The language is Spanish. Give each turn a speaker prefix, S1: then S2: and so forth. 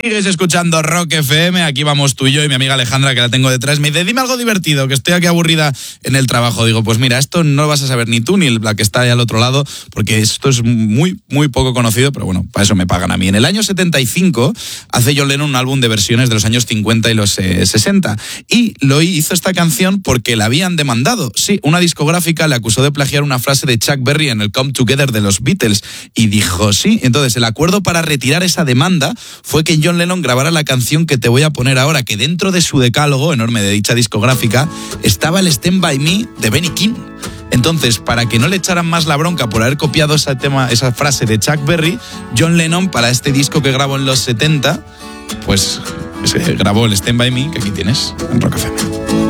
S1: Sigues escuchando Rock FM, aquí vamos tú y yo y mi amiga Alejandra, que la tengo detrás, me dice, dime algo divertido, que estoy aquí aburrida en el trabajo. Digo, pues mira, esto no lo vas a saber ni tú ni la que está ahí al otro lado, porque esto es muy, muy poco conocido, pero bueno, para eso me pagan a mí. En el año 75 hace John Lennon un álbum de versiones de los años 50 y los 60, y lo hizo esta canción porque la habían demandado. Sí, una discográfica le acusó de plagiar una frase de Chuck Berry en el Come Together de los Beatles, y dijo sí. Entonces el acuerdo para retirar esa demanda fue que John Lennon grabara la canción que te voy a poner ahora, que dentro de su decálogo enorme de dicha discográfica estaba el Stand By Me de Benny King. Entonces, para que no le echaran más la bronca por haber copiado esa frase de Chuck Berry, John Lennon, para este disco que grabó en los 70, pues grabó el Stand By Me, que aquí tienes en Rock FM.